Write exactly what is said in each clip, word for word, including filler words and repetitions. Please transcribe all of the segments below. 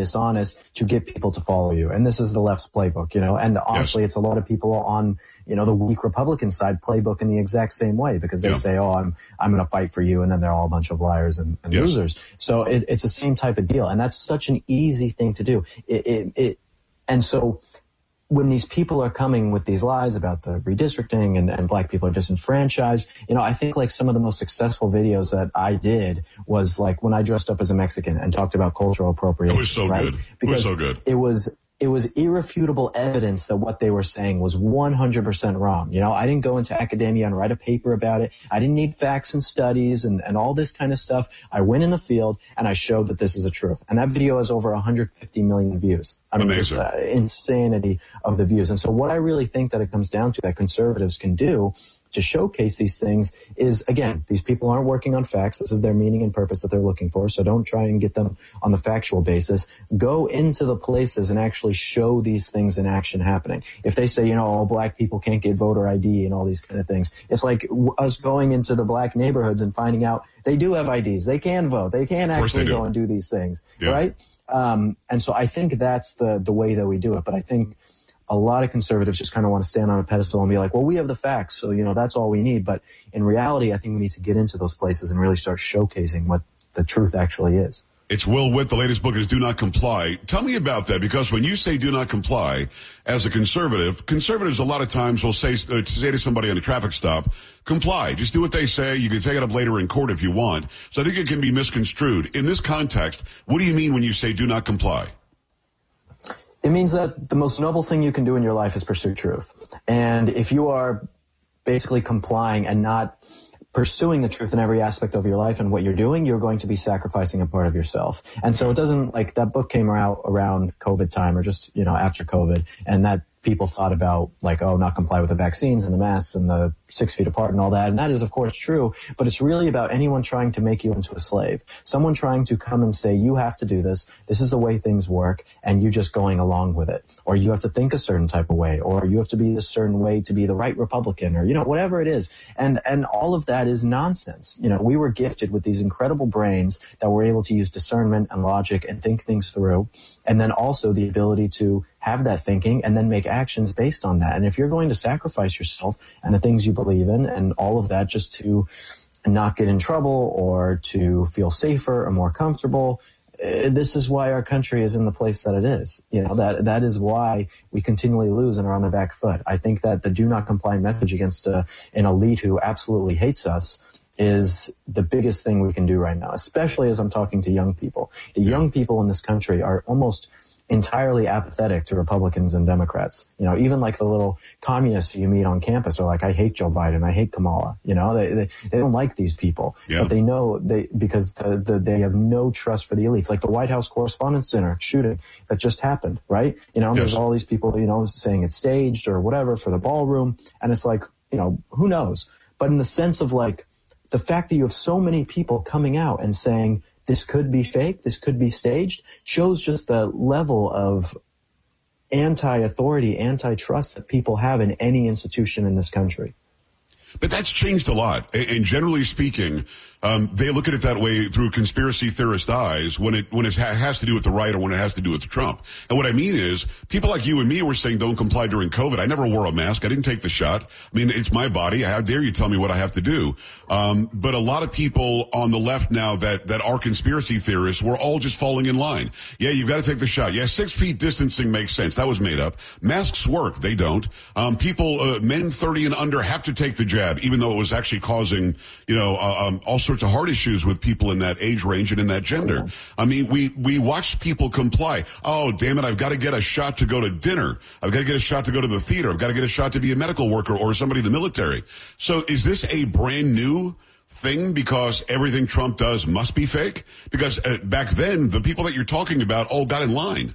dishonest to get people to follow you. And this is the left's playbook, you know, and honestly, yes. it's a lot of people on, you know, the weak Republican side playbook in the exact same way, because they yeah. say, oh, I'm, I'm going to fight for you. And then they're all a bunch of liars and, and yes. losers. So it, it's the same type of deal. And that's such an easy thing to do. It, it, it and so when these people are coming with these lies about the redistricting and, and black people are disenfranchised, you know, I think like some of the most successful videos that I did was like when I dressed up as a Mexican and talked about cultural appropriation. It was so right? good. Because it was so good. It was, it was irrefutable evidence that what they were saying was one hundred percent wrong. You know, I didn't go into academia and write a paper about it. I didn't need facts and studies and, and all this kind of stuff. I went in the field and I showed that this is the truth. And that video has over one hundred fifty million views. I mean, Amazing. It's, uh, insanity of the views. And so what I really think that it comes down to that conservatives can do to showcase these things is, again, these people aren't working on facts. This is their meaning and purpose that they're looking for. So don't try and get them on the factual basis. Go into the places and actually show these things in action happening. If they say, you know, all black people can't get voter I D and all these kind of things, it's like us going into the black neighborhoods and finding out they do have I Ds. They can vote. They can actually go and do these things, yeah. right? Um, and so I think that's the, the way that we do it. But I think a lot of conservatives just kind of want to stand on a pedestal and be like, well, we have the facts, so, you know, that's all we need. But in reality, I think we need to get into those places and really start showcasing what the truth actually is. It's Will Witt. The latest book is Do Not Comply. Tell me about that, because when you say do not comply, as a conservative, conservatives a lot of times will say, uh, say to somebody on a traffic stop, comply. Just do what they say. You can take it up later in court if you want. So I think it can be misconstrued. In this context, what do you mean when you say do not comply? It means that the most noble thing you can do in your life is pursue truth. And if you are basically complying and not pursuing the truth in every aspect of your life and what you're doing, you're going to be sacrificing a part of yourself. And so it doesn't, like, that book came out around COVID time or just, you know, after COVID, and that people thought about, like, oh, not comply with the vaccines and the masks and the six feet apart and all that. And that is, of course, true. But it's really about anyone trying to make you into a slave. Someone trying to come and say, you have to do this. This is the way things work. And you just going along with it. Or you have to think a certain type of way. Or you have to be a certain way to be the right Republican. Or, you know, whatever it is. And, and all of that is nonsense. You know, we were gifted with these incredible brains that were able to use discernment and logic and think things through. And then also the ability to have that thinking and then make actions based on that. And if you're going to sacrifice yourself and the things you believe in and all of that just to not get in trouble or to feel safer or more comfortable, uh, this is why our country is in the place that it is. You know, that that is why we continually lose and are on the back foot. I think that the do not comply message against uh, an elite who absolutely hates us is the biggest thing we can do right now, especially as I'm talking to young people. The young people in this country are almost entirely apathetic to Republicans and Democrats. You know, even like the little communists you meet on campus are like, I hate Joe Biden, I hate Kamala. You know, they they, they don't like these people, yeah. but they know they because the, the, they have no trust for the elites. Like the White House Correspondents' Dinner shooting that just happened, right? You know, yes. there's all these people, you know, saying it's staged or whatever for the ballroom, and it's like, you know, who knows? But in the sense of like the fact that you have so many people coming out and saying, this could be fake, this could be staged, shows just the level of anti-authority, anti-trust that people have in any institution in this country. But that's changed a lot. And generally speaking, um, they look at it that way through conspiracy theorist eyes when it when it ha- has to do with the right or when it has to do with Trump. And what I mean is, people like you and me were saying don't comply during COVID. I never wore a mask. I didn't take the shot. I mean, it's my body. How dare you tell me what I have to do? Um, but a lot of people on the left now that, that are conspiracy theorists, we're all just falling in line. Yeah, you've got to take the shot. Yeah, six feet distancing makes sense. That was made up. Masks work. They don't. Um, people, uh, men thirty and under have to take the jab, even though it was actually causing, you know, uh, um, all sorts of heart issues with people in that age range and in that gender. I mean, we, we watched people comply. Oh, damn it, I've got to get a shot to go to dinner. I've got to get a shot to go to the theater. I've got to get a shot to be a medical worker or somebody in the military. So is this a brand new thing because everything Trump does must be fake? Because uh, back then, the people that you're talking about all got in line.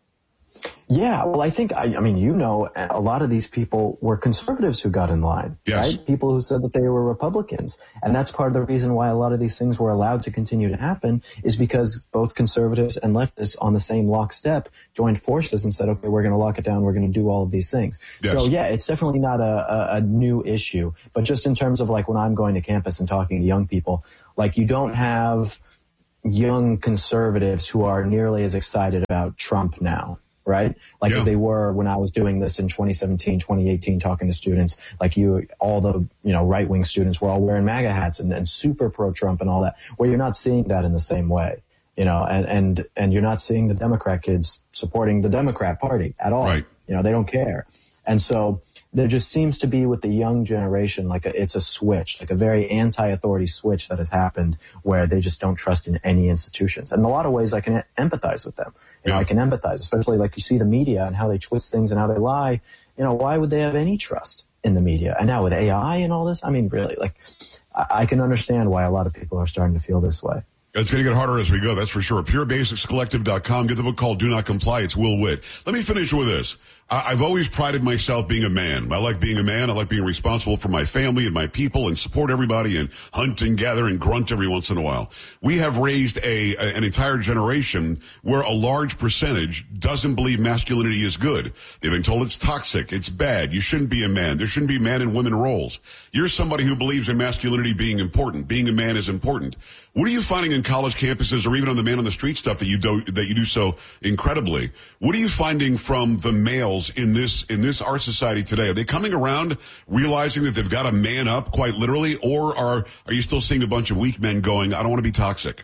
Yeah, well, I think, I, I mean, you know, a lot of these people were conservatives who got in line, yes. right? People who said that they were Republicans. And that's part of the reason why a lot of these things were allowed to continue to happen is because both conservatives and leftists on the same lockstep joined forces and said, okay, we're going to lock it down. We're going to do all of these things. Yes. So, yeah, it's definitely not a, a, a new issue. But just in terms of like when I'm going to campus and talking to young people, like you don't have young conservatives who are nearly as excited about Trump now, right? Like yeah. as they were when I was doing this in twenty seventeen, twenty eighteen, talking to students, like you, all the, you know, right-wing students were all wearing MAGA hats and, and super pro-Trump and all that, where you're not seeing that in the same way, you know, and, and, and you're not seeing the Democrat kids supporting the Democrat Party at all. Right. You know, they don't care. And so there just seems to be with the young generation, like a, it's a switch, like a very anti-authority switch that has happened where they just don't trust in any institutions. And in a lot of ways, I can empathize with them. You know, yeah. I can empathize, especially like you see the media and how they twist things and how they lie. You know, why would they have any trust in the media? And now with A I and all this, I mean, really, like, I, I can understand why a lot of people are starting to feel this way. It's going to get harder as we go, that's for sure. pure basics collective dot com. Get the book called Do Not Comply. It's Will Witt. Let me finish with this. I've always prided myself being a man. I like being a man. I like being responsible for my family and my people and support everybody and hunt and gather and grunt every once in a while. We have raised a, an entire generation where a large percentage doesn't believe masculinity is good. They've been told it's toxic, it's bad, you shouldn't be a man, there shouldn't be man and women roles. You're somebody who believes in masculinity being important. Being a man is important. What are you finding in college campuses or even on the man on the street stuff that you do, that you do so incredibly? What are you finding from the males in this, in this, our society today? Are they coming around realizing that they've got to man up quite literally, or are, are you still seeing a bunch of weak men going, I don't want to be toxic?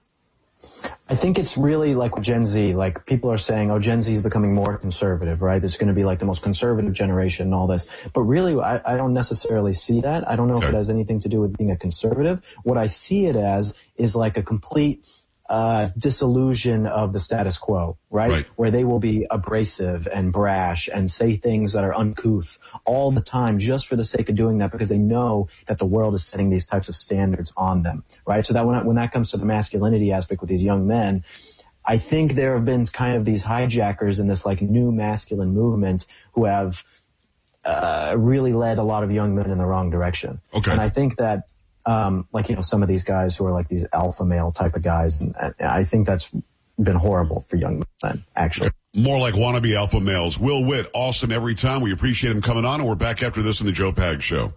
I think it's really like with Gen Z, like people are saying, oh, Gen Z is becoming more conservative, right? It's going to be like the most conservative generation and all this. But really, I, I don't necessarily see that. I don't know okay. if it has anything to do with being a conservative. What I see it as is like a complete uh disillusion of the status quo, right? right? Where they will be abrasive and brash and say things that are uncouth all the time just for the sake of doing that because they know that the world is setting these types of standards on them, right? So that when, when that comes to the masculinity aspect with these young men, I think there have been kind of these hijackers in this like new masculine movement who have uh really led a lot of young men in the wrong direction. Okay. And I think that Um, like, you know, some of these guys who are like these alpha male type of guys. And, and I think that's been horrible for young men, actually. More like wannabe alpha males. Will Witt, awesome every time. We appreciate him coming on, and we're back after this in the Joe Pags Show.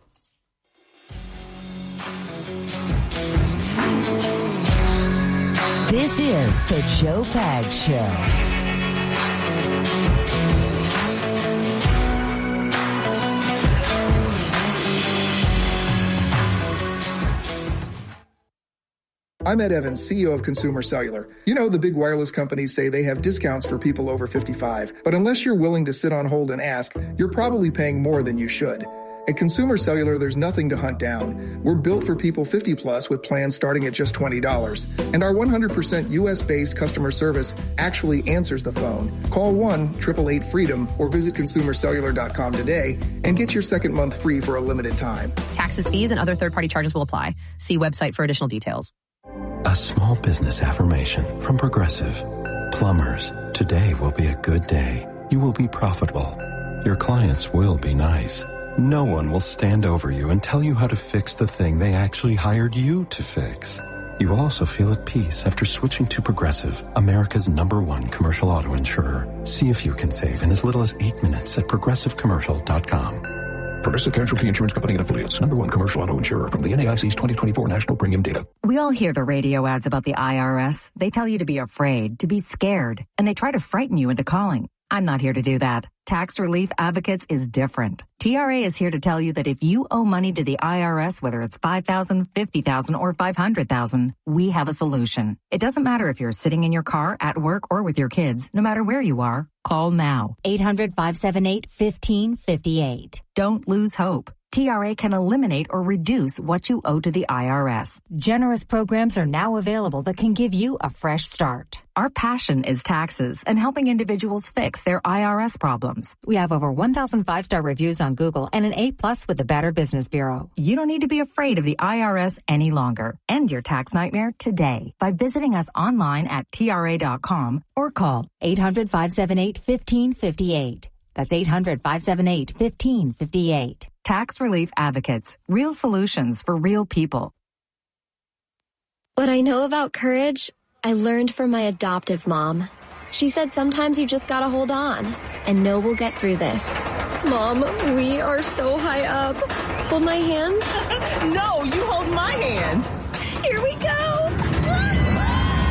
This is the Joe Pags Show. I'm Ed Evans, C E O of Consumer Cellular. You know, the big wireless companies say they have discounts for people over fifty-five. But unless you're willing to sit on hold and ask, you're probably paying more than you should. At Consumer Cellular, there's nothing to hunt down. We're built for people fifty plus with plans starting at just twenty dollars. And our one hundred percent U S based customer service actually answers the phone. Call one eight eight eight freedom or visit consumer cellular dot com today and get your second month free for a limited time. Taxes, fees, and other third-party charges will apply. See website for additional details. A small business affirmation from Progressive. Plumbers, today will be a good day. You will be profitable. Your clients will be nice. No one will stand over you and tell you how to fix the thing they actually hired you to fix. You will also feel at peace after switching to Progressive, America's number one commercial auto insurer. See if you can save in as little as eight minutes at progressive commercial dot com. Progressive Casualty Insurance Company and Affiliates. Number one commercial auto insurer from the N A I C's twenty twenty-four National Premium Data. We all hear the radio ads about the I R S. They tell you to be afraid, to be scared, and they try to frighten you into calling. I'm not here to do that. Tax Relief Advocates is different. T R A is here to tell you that if you owe money to the I R S, whether it's five thousand dollars, fifty thousand dollars, or five hundred thousand dollars, we have a solution. It doesn't matter if you're sitting in your car, at work, or with your kids. No matter where you are, call now. eight hundred, five seven eight, one five five eight. Don't lose hope. T R A can eliminate or reduce what you owe to the I R S. Generous programs are now available that can give you a fresh start. Our passion is taxes and helping individuals fix their I R S problems. We have over one thousand five-star reviews on Google and an A plus with the Better Business Bureau. You don't need to be afraid of the I R S any longer. End your tax nightmare today by visiting us online at T R A dot com or call eight hundred, five seven eight, one five five eight. That's eight hundred, five seven eight, one five five eight. Tax Relief Advocates. Real solutions for real people. What I know about courage, I learned from my adoptive mom. She said sometimes you just gotta hold on and know we'll get through this. Mom, we are so high up. Hold my hand. No, you hold my hand. Here we go.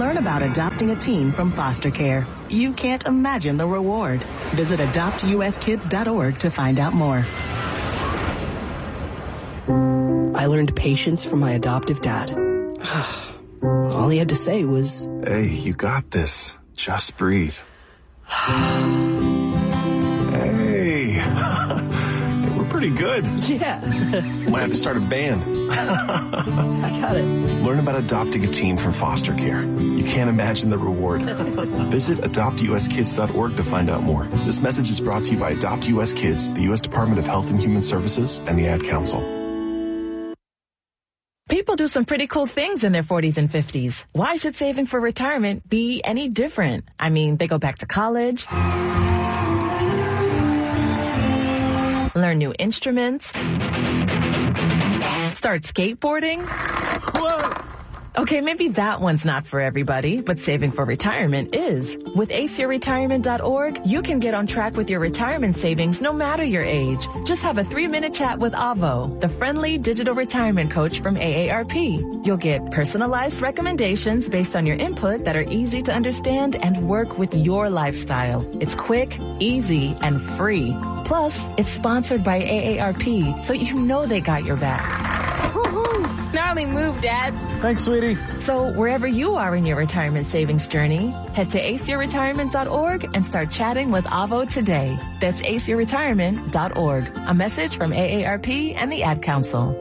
Learn about adopting a teen from foster care. You can't imagine the reward. Visit adopt u s kids dot org to find out more. I learned patience from my adoptive dad. All he had to say was, "Hey, you got this. Just breathe." Hey, we're pretty good. Yeah. Might have to start a band. I got it. Learn about adopting a teen from foster care. You can't imagine the reward. Visit adopt u s kids dot org to find out more. This message is brought to you by Adopt U S Kids, the U S Department of Health and Human Services, and the Ad Council. People do some pretty cool things in their forties and fifties. Why should saving for retirement be any different? I mean, they go back to college, learn new instruments, start skateboarding. Whoa. Okay, maybe that one's not for everybody, but saving for retirement is. With ace your retirement dot org, you can get on track with your retirement savings no matter your age. Just have a three-minute chat with Avo, the friendly digital retirement coach from A A R P. You'll get personalized recommendations based on your input that are easy to understand and work with your lifestyle. It's quick, easy, and free. Plus, it's sponsored by A A R P, so you know they got your back. Gnarly move, Dad. Thanks, sweetie. So wherever you are in your retirement savings journey, head to ace your retirement dot org and start chatting with Avo today. That's ace your retirement dot org. A message from A A R P and the Ad Council.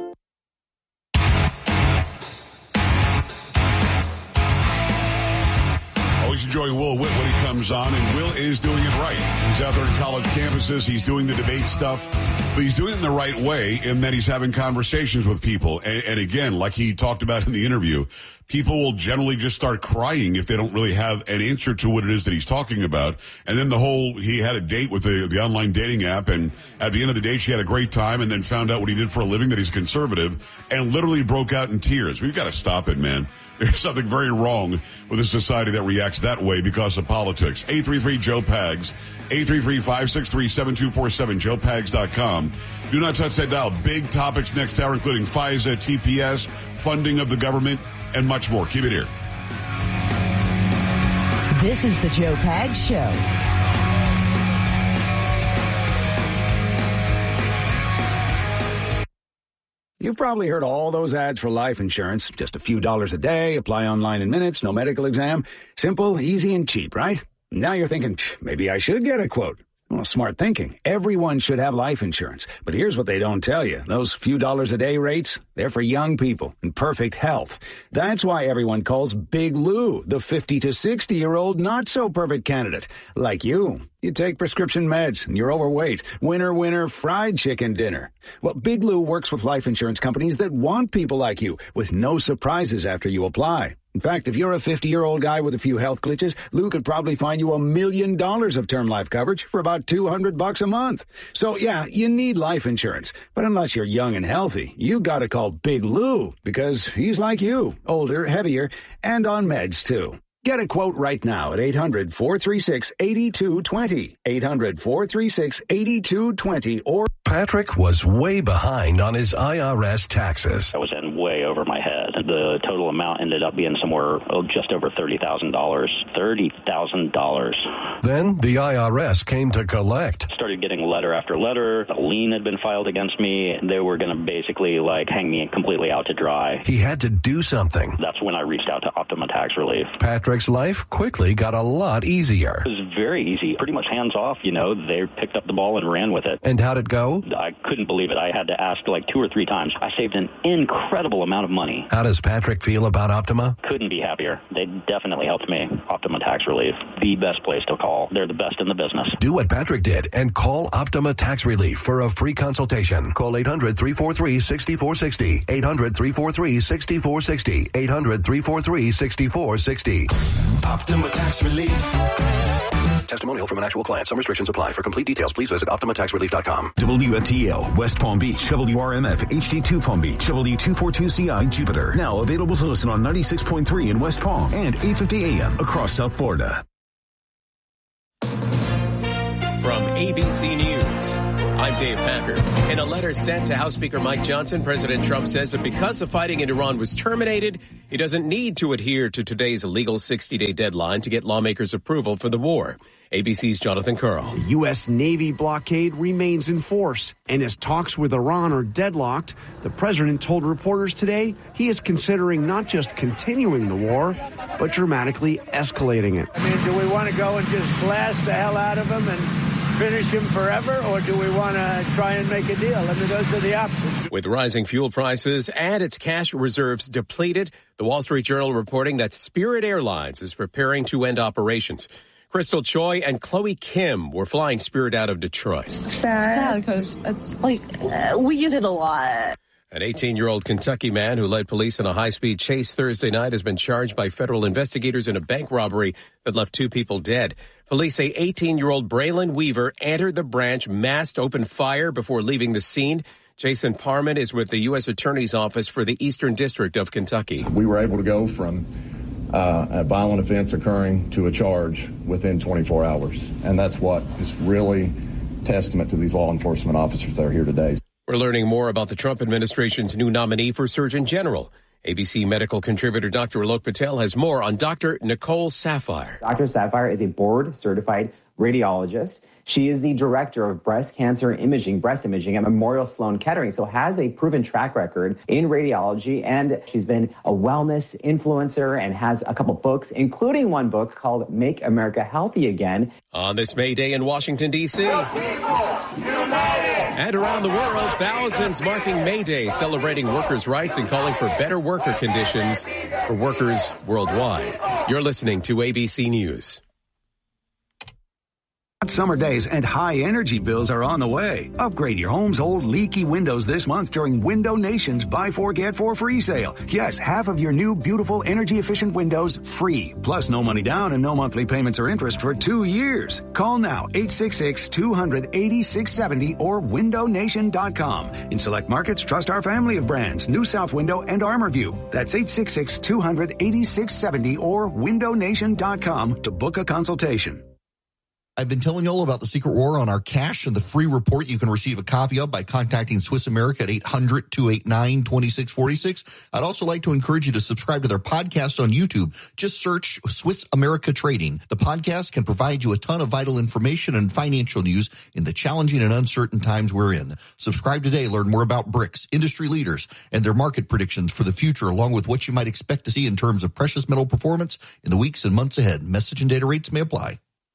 Always enjoy Will Witt when he comes on, and Will is doing it right. He's out there in college campuses. He's doing the debate stuff, but he's doing it in the right way in that he's having conversations with people. And, and again, like he talked about in the interview, people will generally just start crying if they don't really have an answer to what it is that he's talking about. And then the whole, he had a date with the, the online dating app, and at the end of the day, she had a great time and then found out what he did for a living, that he's conservative, and literally broke out in tears. We've got to stop it, man. There's something very wrong with a society that reacts that way because of politics. eight three three Joe Pags, eight three three, five six three, seven two four seven, joe pags dot com. Do not touch that dial. Big topics next hour, including FISA, T P S, funding of the government, and much more. Keep it here. This is the Joe Pags Show. You've probably heard all those ads for life insurance. Just a few dollars a day, apply online in minutes, no medical exam. Simple, easy, and cheap, right? Now you're thinking, maybe I should get a quote. Well, smart thinking. Everyone should have life insurance. But here's what they don't tell you. Those few dollars a day rates, they're for young people in perfect health. That's why everyone calls Big Lou the fifty to sixty-year-old not-so-perfect candidate. Like you. You take prescription meds, and you're overweight. Winner, winner, fried chicken dinner. Well, Big Lou works with life insurance companies that want people like you, with no surprises after you apply. In fact, if you're a fifty-year-old guy with a few health glitches, Lou could probably find you a million dollars of term life coverage for about two hundred bucks a month. So, yeah, you need life insurance. But unless you're young and healthy, you gotta call Big Lou, because he's like you, older, heavier, and on meds, too. Get a quote right now at eight hundred, four three six, eight two two zero, eight hundred, four three six, eight two two zero, or... Patrick was way behind on his I R S taxes. I was in way over my head. The total amount ended up being somewhere oh, just over thirty thousand dollars. thirty thousand dollars. Then the I R S came to collect. Started getting letter after letter. A lien had been filed against me. They were going to basically like hang me completely out to dry. He had to do something. That's when I reached out to Optima Tax Relief. Patrick's life quickly got a lot easier. It was very easy. Pretty much hands off, you know. They picked up the ball and ran with it. And how'd it go? I couldn't believe it. I had to ask like two or three times. I saved an incredible amount of money. How does Patrick feel about Optima? Couldn't be happier. They definitely helped me. Optima Tax Relief, the best place to call. They're the best in the business. Do what Patrick did and call Optima Tax Relief for a free consultation. Call eight hundred, three four three, six four six zero, eight hundred, three four three, six four six zero, eight hundred, three four three, six four six zero. Optima Tax Relief. Testimonial from an actual client. Some restrictions apply. For complete details, please visit optima tax relief dot com. W F T L, West Palm Beach. W R M F, H D two Palm Beach. W two forty-two C I, Jupiter. Now available to listen on ninety-six point three in West Palm and eight fifty A M across South Florida. From A B C News, I'm Dave Packer. In a letter sent to House Speaker Mike Johnson, President Trump says that because the fighting in Iran was terminated, he doesn't need to adhere to today's illegal sixty-day deadline to get lawmakers' approval for the war. A B C's Jonathan Curl. The U S. Navy blockade remains in force, and as talks with Iran are deadlocked, the president told reporters today he is considering not just continuing the war, but dramatically escalating it. I mean, do we want to go and just blast the hell out of him and finish him forever, or do we want to try and make a deal? I mean, those are the options. With rising fuel prices and its cash reserves depleted, the Wall Street Journal reporting that Spirit Airlines is preparing to end operations. Crystal Choi and Chloe Kim were flying Spirit out of Detroit. Sad because it's like uh, we use it a lot. An eighteen-year-old Kentucky man who led police in a high-speed chase Thursday night has been charged by federal investigators in a bank robbery that left two people dead. Police say eighteen-year-old Braylon Weaver entered the branch, masked, opened fire before leaving the scene. Jason Parman is with the U S. Attorney's Office for the Eastern District of Kentucky. We were able to go from uh, a violent offense occurring to a charge within twenty-four hours. And that's what is really testament to these law enforcement officers that are here today. We're learning more about the Trump administration's new nominee for Surgeon General. A B C medical contributor Doctor Alok Patel has more on Doctor Nicole Saphier. Doctor Saphier is a board-certified radiologist. She is the director of breast cancer imaging, breast imaging at Memorial Sloan Kettering, so has a proven track record in radiology, and she's been a wellness influencer and has a couple books, including one book called Make America Healthy Again. On this May Day in Washington, D C and around the world, thousands marking May Day, celebrating workers' rights and calling for better worker conditions for workers worldwide. You're listening to A B C News. Summer days and high energy bills are on the way. Upgrade your home's old leaky windows this month during Window Nation's Buy Four Get Four Free sale. Yes, half of your new beautiful energy efficient windows free. Plus no money down and no monthly payments or interest for two years. Call now eight six six, two hundred, eighty-six seventy or window nation dot com. In select markets, trust our family of brands, New South Window and ArmorView. That's eight six six, two hundred, eighty-six seventy or window nation dot com to book a consultation. I've been telling you all about the Secret War on our cash and the free report you can receive a copy of by contacting Swiss America at eight hundred, two eight nine, two six four six. I'd also like to encourage you to subscribe to their podcast on YouTube. Just search Swiss America Trading. The podcast can provide you a ton of vital information and financial news in the challenging and uncertain times we're in. Subscribe today. Learn more about BRICS, industry leaders, and their market predictions for the future, along with what you might expect to see in terms of precious metal performance in the weeks and months ahead. Message and data rates may apply.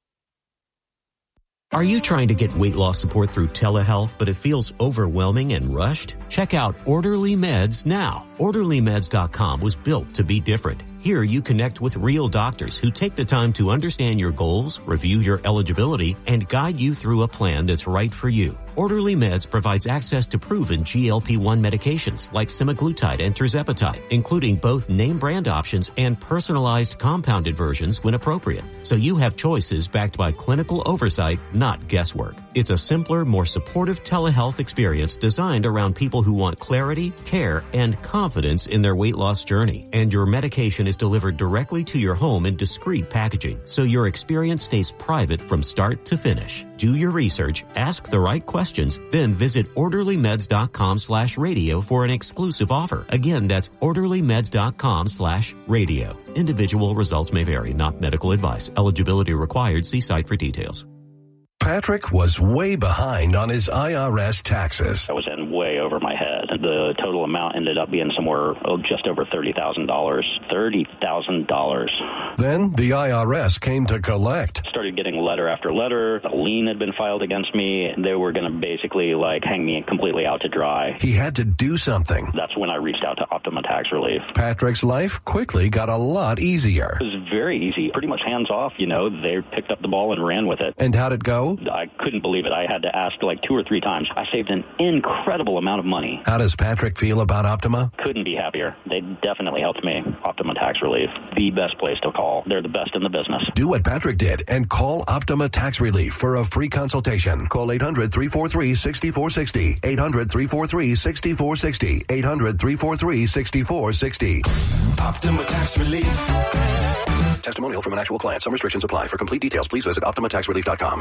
Are you trying to get weight loss support through telehealth, but it feels overwhelming and rushed? Check out Orderly Meds now. Orderly Meds dot com was built to be different. Here you connect with real doctors who take the time to understand your goals, review your eligibility, and guide you through a plan that's right for you. Orderly Meds provides access to proven G L P one medications like semaglutide and tirzepatide, including both name brand options and personalized compounded versions when appropriate. So you have choices backed by clinical oversight, not guesswork. It's a simpler, more supportive telehealth experience designed around people who want clarity, care, and confidence in their weight loss journey. And your medication is delivered directly to your home in discreet packaging, so your experience stays private from start to finish. Do your research, ask the right questions, then visit orderly meds dot com slash radio for an exclusive offer. Again, that's orderly meds dot com slash radio. Individual results may vary, not medical advice. Eligibility required. See site for details. Patrick was way behind on his I R S taxes. I was in way over my head. The total amount ended up being somewhere oh, just over thirty thousand dollars. thirty thousand dollars. Then the I R S came to collect. Started getting letter after letter. A lien had been filed against me. They were going to basically like hang me completely out to dry. He had to do something. That's when I reached out to Optima Tax Relief. Patrick's life quickly got a lot easier. It was very easy. Pretty much hands off, you know. They picked up the ball and ran with it. And how'd it go? I couldn't believe it. I had to ask like two or three times. I saved an incredible amount of money. How does Patrick feel about Optima? Couldn't be happier. They definitely helped me. Optima Tax Relief, the best place to call. They're the best in the business. Do what Patrick did and call Optima Tax Relief for a free consultation. Call eight hundred, three four three, six four six zero. eight hundred, three four three, six four six zero. eight hundred, three four three, six four six zero. Optima Tax Relief. Testimonial from an actual client. Some restrictions apply. For complete details, please visit optima tax relief dot com.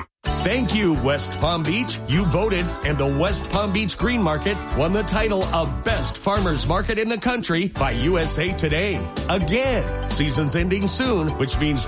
Thank you, West Palm Beach. You voted, and the West Palm Beach Green Market won the title of Best Farmers Market in the Country by U S A Today. Again, season's ending soon, which means